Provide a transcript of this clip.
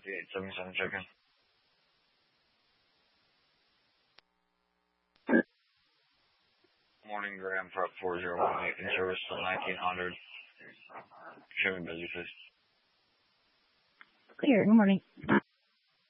877 check-in. Morning, Graham Prep 4018 in service till 1900. Show me busy, please. Clear. Good morning.